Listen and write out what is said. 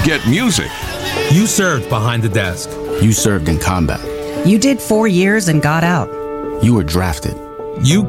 Get music. You served behind the desk. You served in combat. You did 4 years and got out. You were drafted. You